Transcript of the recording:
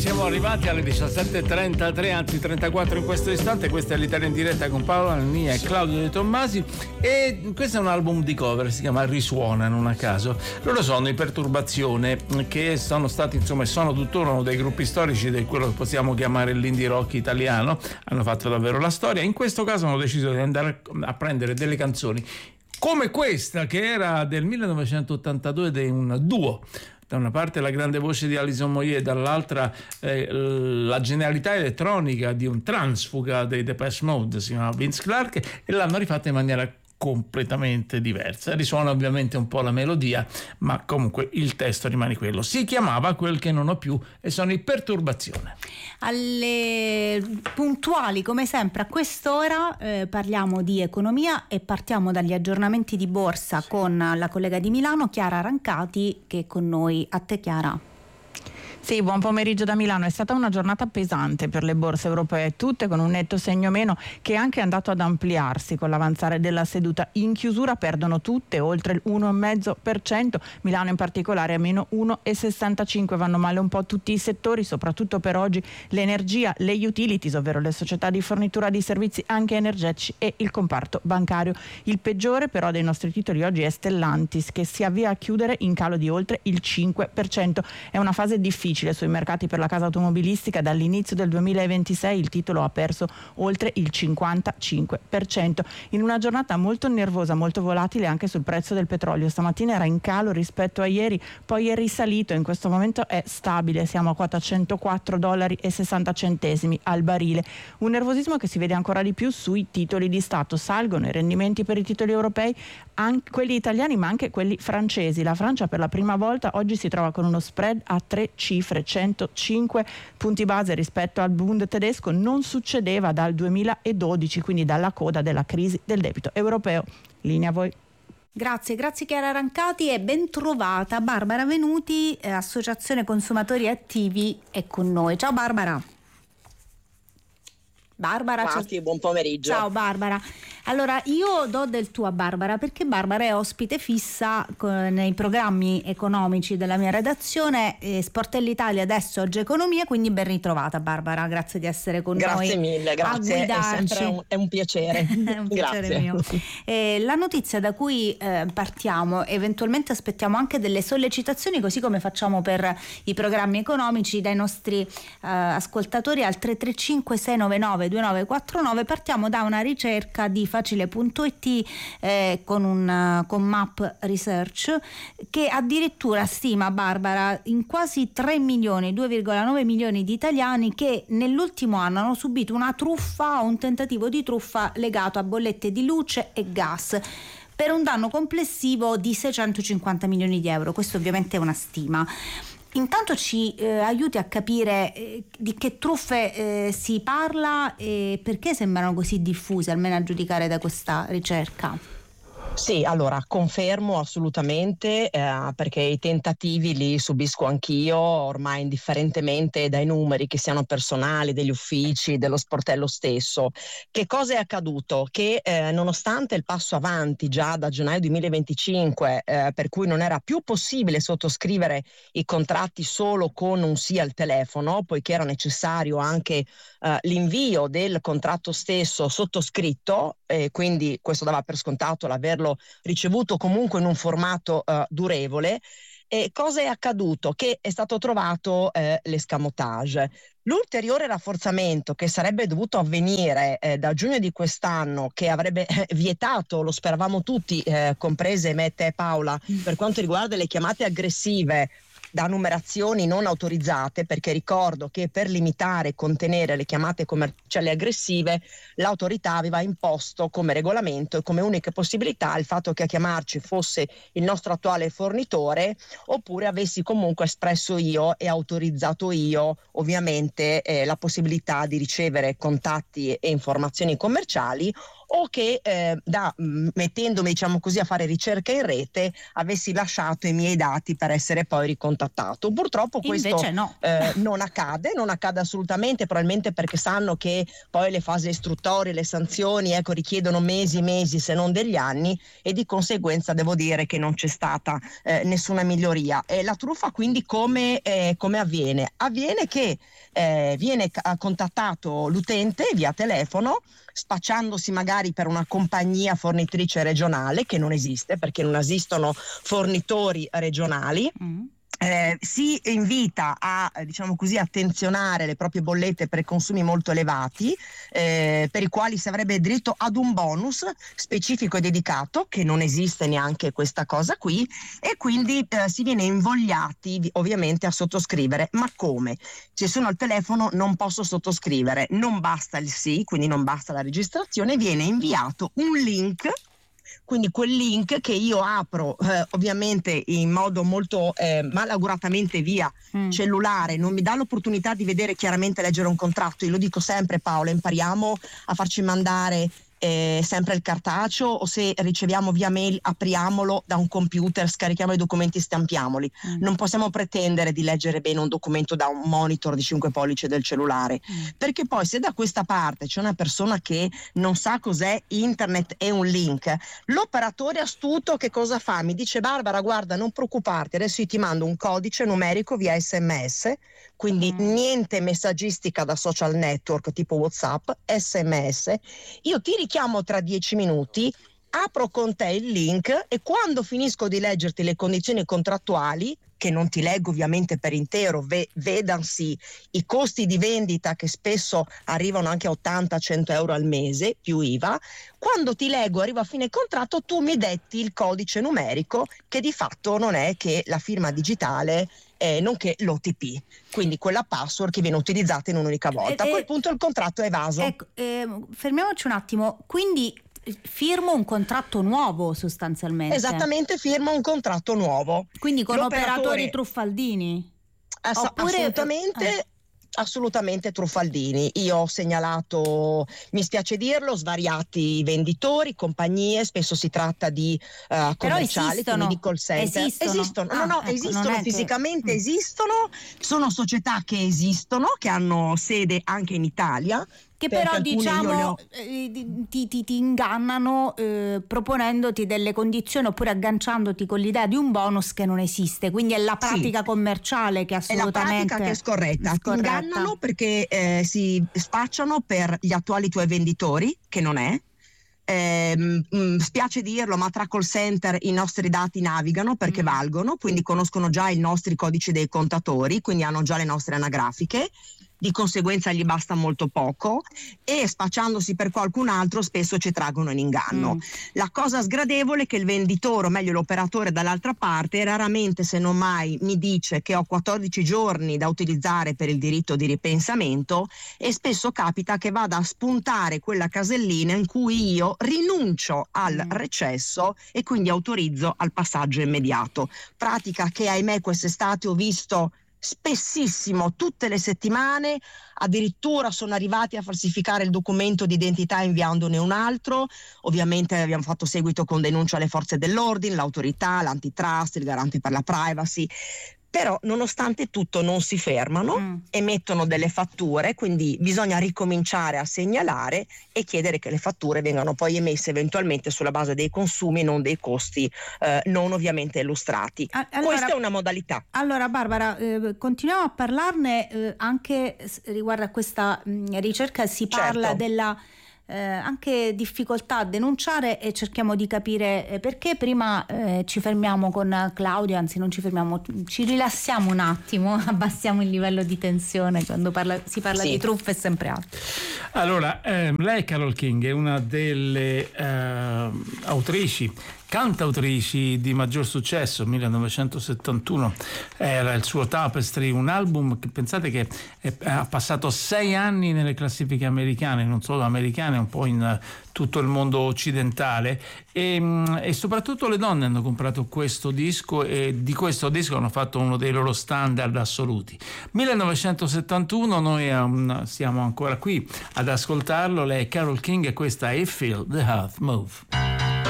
Siamo arrivati alle 17:33, anzi 34 in questo istante. Questa è l'Italia in diretta con Paolo Annia e Claudio De Tommasi, e questo è un album di cover, si chiama Risuona, non a caso. Loro sono i Perturbazione, che sono stati, insomma, sono tuttora uno dei gruppi storici di quello che possiamo chiamare l'indie rock italiano. Hanno fatto davvero la storia. In questo caso hanno deciso di andare a prendere delle canzoni come questa, che era del 1982, di un duo. Da una parte la grande voce di Alison Moyet, dall'altra la genialità elettronica di un transfuga dei Depeche Mode, si chiama Vince Clarke, e l'hanno rifatta in maniera completamente diversa. Risuona ovviamente un po' la melodia, ma comunque il testo rimane quello. Si chiamava Quel che non ho più, e sono i Perturbazione. Alle puntuali come sempre a quest'ora parliamo di economia e partiamo dagli aggiornamenti di borsa con la collega di Milano Chiara Rancati, che è con noi. A te, Chiara. Sì, buon pomeriggio da Milano. È stata una giornata pesante per le borse europee, tutte con un netto segno meno che è anche andato ad ampliarsi con l'avanzare della seduta. In chiusura perdono tutte oltre il 1,5%, Milano in particolare a meno 1,65%. Vanno male un po' tutti i settori, soprattutto per oggi l'energia, le utilities, ovvero le società di fornitura di servizi anche energetici, e il comparto bancario. Il peggiore però dei nostri titoli oggi è Stellantis, che si avvia a chiudere in calo di oltre il 5%. È una fase difficile sui mercati per la casa automobilistica. Dall'inizio del 2026 il titolo ha perso oltre il 55%, in una giornata molto nervosa, molto volatile anche sul prezzo del petrolio. Stamattina era in calo rispetto a ieri, poi è risalito, in questo momento è stabile, siamo a quota $104,60 al barile. Un nervosismo che si vede ancora di più sui titoli di Stato. Salgono i rendimenti per i titoli europei, anche quelli italiani ma anche quelli francesi. La Francia per la prima volta oggi si trova con uno spread a 3 cifre, 105 punti base rispetto al Bund tedesco. Non succedeva dal 2012, quindi dalla coda della crisi del debito europeo. Linea a voi. Grazie Chiara Rancati, e ben trovata Barbara Venuti, Associazione Consumatori Attivi, è con noi. Ciao Barbara. Grazie, buon pomeriggio. Ciao Barbara. Allora, io do del tuo a Barbara perché Barbara è ospite fissa nei programmi economici della mia redazione, Sportelli Italia, adesso Oggi Economia, quindi ben ritrovata Barbara, grazie di essere con noi. Grazie mille, grazie, è sempre un piacere. È un piacere mio. La notizia da cui partiamo, eventualmente aspettiamo anche delle sollecitazioni, così come facciamo per i programmi economici, dai nostri ascoltatori al 335 699 2949. Partiamo da una ricerca di Facile.it con Map Research, che addirittura stima, Barbara, in quasi 3 milioni, 2,9 milioni di italiani che nell'ultimo anno hanno subito una truffa o un tentativo di truffa legato a bollette di luce e gas, per un danno complessivo di 650 milioni di euro. Questo ovviamente è una stima. Intanto ci aiuti a capire di che truffe si parla e perché sembrano così diffuse, almeno a giudicare da questa ricerca. Sì, allora confermo assolutamente, perché i tentativi li subisco anch'io ormai indifferentemente dai numeri, che siano personali, degli uffici, dello sportello stesso. Che cosa è accaduto? Che nonostante il passo avanti già da gennaio 2025, per cui non era più possibile sottoscrivere i contratti solo con un sì al telefono, poiché era necessario anche l'invio del contratto stesso sottoscritto, quindi questo dava per scontato l'averlo ricevuto comunque in un formato durevole. E cosa è accaduto? Che è stato trovato l'escamotage. L'ulteriore rafforzamento che sarebbe dovuto avvenire da giugno di quest'anno, che avrebbe vietato, lo speravamo tutti, comprese me, te e Paola, per quanto riguarda le chiamate aggressive da numerazioni non autorizzate, perché ricordo che per limitare e contenere le chiamate commerciali aggressive l'autorità aveva imposto come regolamento e come unica possibilità il fatto che a chiamarci fosse il nostro attuale fornitore, oppure avessi comunque espresso io e autorizzato io ovviamente la possibilità di ricevere contatti e informazioni commerciali, o che mettendomi, diciamo così, a fare ricerca in rete avessi lasciato i miei dati per essere poi ricontattato. Purtroppo questo no. non accade assolutamente, probabilmente perché sanno che poi le fasi istruttorie, le sanzioni, richiedono mesi, se non degli anni, e di conseguenza devo dire che non c'è stata nessuna miglioria. La truffa quindi come avviene? Avviene che viene contattato l'utente via telefono, spacciandosi magari per una compagnia fornitrice regionale, che non esiste perché non esistono fornitori regionali. Si invita a, diciamo così, attenzionare le proprie bollette per consumi molto elevati, per i quali si avrebbe diritto ad un bonus specifico e dedicato, che non esiste neanche questa cosa qui, e quindi si viene invogliati ovviamente a sottoscrivere. Ma come? Se sono al telefono non posso sottoscrivere, non basta il sì, quindi non basta la registrazione, viene inviato un link. Quindi quel link che io apro ovviamente in modo molto malauguratamente via cellulare, non mi dà l'opportunità di vedere chiaramente, leggere un contratto. Io lo dico sempre, Paola, impariamo a farci mandare sempre il cartaceo, o se riceviamo via mail apriamolo da un computer, scarichiamo i documenti, stampiamoli. Non possiamo pretendere di leggere bene un documento da un monitor di 5 pollici del cellulare, perché poi se da questa parte c'è una persona che non sa cos'è internet e un link, l'operatore astuto che cosa fa? Mi dice: Barbara, guarda, non preoccuparti, adesso io ti mando un codice numerico via SMS, quindi niente messaggistica da social network tipo WhatsApp, SMS, io ti richiamo tra 10 minuti, apro con te il link e quando finisco di leggerti le condizioni contrattuali, che non ti leggo ovviamente per intero, vedansi i costi di vendita che spesso arrivano anche a 80-100 euro al mese più IVA, quando ti leggo, arrivo a fine contratto, tu mi detti il codice numerico, che di fatto non è che la firma digitale, nonché l'OTP, quindi quella password che viene utilizzata in un'unica volta. A quel punto il contratto è evaso. Ecco, fermiamoci un attimo, quindi firmo un contratto nuovo sostanzialmente. Esattamente, firmo un contratto nuovo. Quindi con operatori truffaldini? Oppure, assolutamente truffaldini. Io ho segnalato, mi spiace dirlo, svariati venditori, compagnie, spesso si tratta di commerciali, quindi di call center. Esistono, esistono fisicamente, esistono, sono società che esistono, che hanno sede anche in Italia, che però diciamo ti ingannano proponendoti delle condizioni oppure agganciandoti con l'idea di un bonus che non esiste, quindi è la pratica commerciale che assolutamente è la pratica che è scorretta. Ti ingannano perché si spacciano per gli attuali tuoi venditori, che non è. Spiace dirlo, ma tra call center i nostri dati navigano perché valgono, quindi conoscono già i nostri codici dei contatori, quindi hanno già le nostre anagrafiche, di conseguenza gli basta molto poco, e spacciandosi per qualcun altro spesso ci traggono in inganno. La cosa sgradevole è che il venditore, o meglio l'operatore dall'altra parte, raramente, se non mai, mi dice che ho 14 giorni da utilizzare per il diritto di ripensamento, e spesso capita che vada a spuntare quella casellina in cui io rinuncio al recesso e quindi autorizzo al passaggio immediato. Pratica che, ahimè, quest'estate ho visto spessissimo, tutte le settimane. Addirittura sono arrivati a falsificare il documento di identità inviandone un altro. Ovviamente abbiamo fatto seguito con denuncia alle forze dell'ordine, l'autorità, l'antitrust, il garante per la privacy. Però nonostante tutto non si fermano, emettono delle fatture, quindi bisogna ricominciare a segnalare e chiedere che le fatture vengano poi emesse eventualmente sulla base dei consumi e non dei costi non ovviamente illustrati. Questa è una modalità. Allora Barbara, continuiamo a parlarne anche riguardo a questa ricerca, si parla della anche difficoltà a denunciare, e cerchiamo di capire perché. Prima ci fermiamo con Claudio, anzi non ci fermiamo, ci rilassiamo un attimo, abbassiamo il livello di tensione quando si parla di truffe, è sempre alto. Allora, lei, Carole King, è una delle autrici cantautrici di maggior successo. 1971 era il suo Tapestry, un album che pensate che ha passato 6 anni nelle classifiche americane, non solo americane, un po' in tutto il mondo occidentale, e soprattutto le donne hanno comprato questo disco e di questo disco hanno fatto uno dei loro standard assoluti. 1971, noi siamo ancora qui ad ascoltarlo. Lei è Carole King e questa è I Feel the Earth Move.